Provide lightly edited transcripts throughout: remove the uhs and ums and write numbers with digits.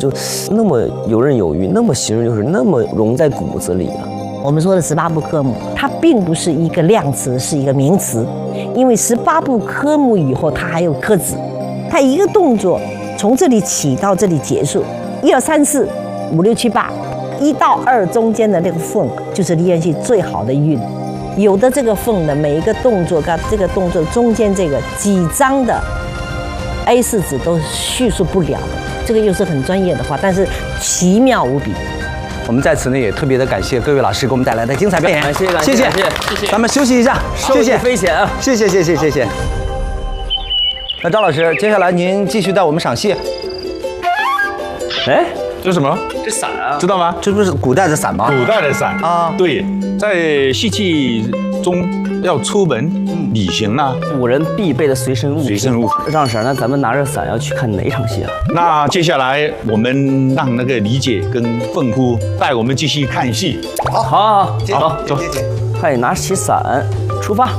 就那么游刃有余，那么行人就是那么融在骨子里啊。 我们说的18步科目，它并不是一个量词，是一个名词，因为18步科目以后，它还有科子，它一个动作从这里起到这里结束，1、2、3、4、5、6、7、8，1到2中间的那个缝就是离间器最好的韵。有的这个缝的每一个动作跟这个动作中间这个几张的 A4 纸都叙述不了的，这个又是很专业的话，但是奇妙无比。 我们在此呢也特别的感谢各位老师给我们带来的精彩表演， 谢谢， 谢谢，咱们休息一下，谢谢， 非浅啊， 谢谢。那张老师，接下来您继续带我们赏戏。 哎，这是什么？ 这伞啊， 知道吗？ 这不是古代的伞吗？ 古代的伞啊， 对，在戏剧中要出门旅行呢， 古人必备的随身物品。 随身物品。 让婶，那咱们拿着伞要去看哪场戏啊？ 那接下来我们让那个李姐跟凤姑带我们继续看戏。 好， 走。 快拿起伞，出发。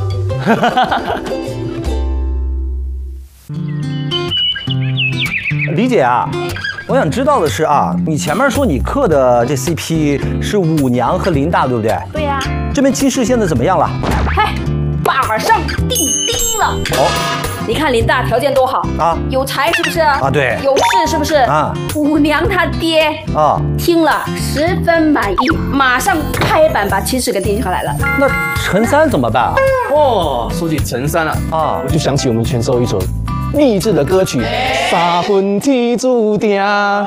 李姐啊，我想知道的是啊，你前面说你刻的这 CP 是舞娘和林大，对不对？ 对呀。 这边亲事现在怎么样了？ 嗨，马上定钉了。 哦， 你看林大条件多好啊， 有才是不是？ 啊，对。 有势是不是？ 啊。 舞娘她爹啊， 听了十分满意，马上拍板把亲事给定下来了。 那陈三怎么办啊？ 哦，说起陈三了啊， 我就想起我们全收一首励志的歌曲，三分天注定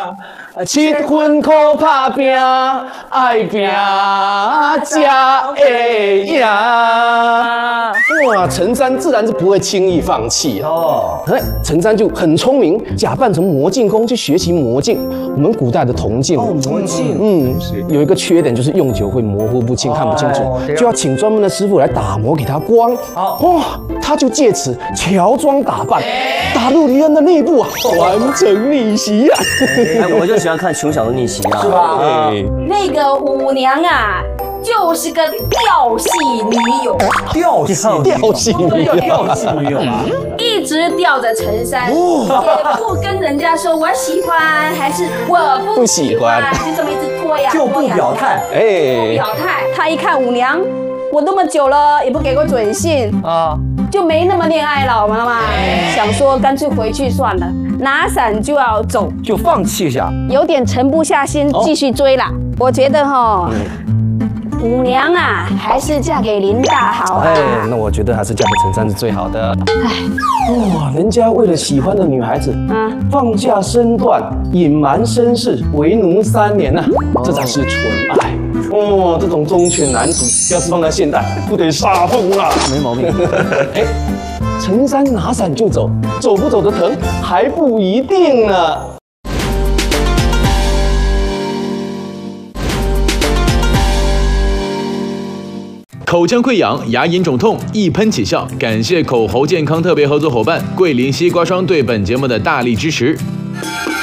，7分靠打拼，爱拼才会赢。哇，陈三自然是不会轻易放弃哦。陈三就很聪明，假扮成魔镜工去学习魔镜，我们古代的铜镜。 哦，魔镜。 有一个缺点就是用久会模糊不清，看不清楚，就要请专门的师傅来打磨给他光。哇，他就借此乔装打扮，打入敌人的内部啊，完成逆袭啊！ 哎，我就喜欢看穷小子逆袭啊， 是吧？ 那个舞娘啊，就是个调戏女友， 调戏女友啊， 一直吊着陈三，也不跟人家说我喜欢还是我不喜欢，就这么一直拖呀， 就不表态。 不表态。他一看舞娘，我那么久了也不给过准信啊，就没那么恋爱了，知道吗？想说干脆回去算了，拿伞就要走， 就放弃一下， 有点沉不下心继续追了。我觉得哈，舞娘啊，还是嫁给林大好啊。 那我觉得还是嫁给陈三是最好的。哇，人家为了喜欢的女孩子，放下身段，隐瞒身世，为奴3年呐，这才是纯爱。哦，这种忠犬男子，要是放在现代，不得杀疯了。 没毛病。 哎，陈三拿伞就走，走不走得疼还不一定呢。 口腔溃疡、牙龈肿痛一喷起效，感谢口喉健康特别合作伙伴桂林西瓜霜对本节目的大力支持。